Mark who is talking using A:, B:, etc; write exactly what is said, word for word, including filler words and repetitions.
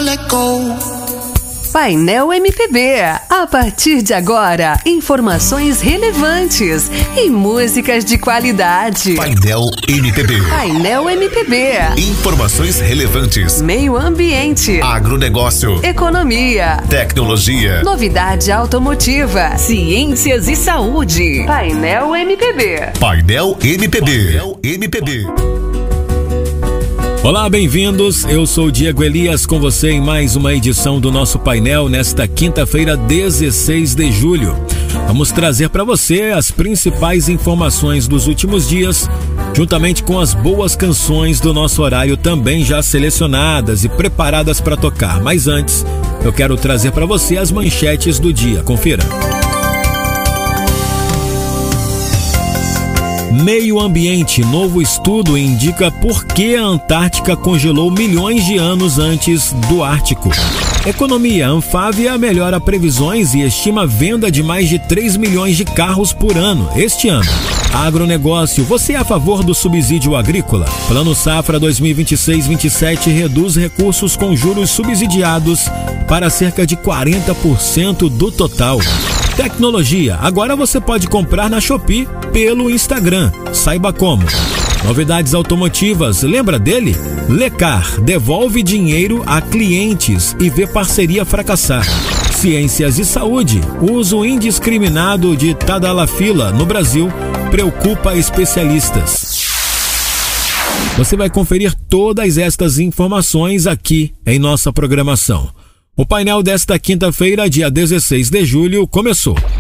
A: let go.
B: Painel M P B. A partir de agora, informações relevantes e músicas de qualidade.
C: Painel M P B.
B: Painel M P B.
C: Informações relevantes.
B: Meio ambiente.
C: Agronegócio.
B: Economia.
C: Tecnologia.
B: Novidade automotiva. Ciências e saúde. Painel M P B.
C: Painel M P B. Painel M P B.
D: Olá, bem-vindos. Eu sou o Diego Elias com você em mais uma edição do nosso painel nesta quinta-feira, dezesseis de julho. Vamos trazer para você as principais informações dos últimos dias, juntamente com as boas canções do nosso horário também já selecionadas e preparadas para tocar. Mas antes, eu quero trazer para você as manchetes do dia. Confira. Meio ambiente. Novo estudo indica por que a Antártica congelou milhões de anos antes do Ártico. Economia. Anfávia melhora previsões e estima venda de mais de três milhões de carros por ano este ano. Agronegócio. Você é a favor do subsídio agrícola? Plano Safra dois mil e vinte e seis vinte e sete reduz recursos com juros subsidiados para cerca de quarenta por cento do total. Tecnologia. Agora você pode comprar na Shopee pelo Instagram. Saiba como. Novidades automotivas. Lembra dele? Lecar devolve dinheiro a clientes e vê parceria fracassar. Ciências e saúde. O uso indiscriminado de Tadalafila no Brasil preocupa especialistas. Você vai conferir todas estas informações aqui em nossa programação. O painel desta quinta-feira, dia dezesseis de julho, começou.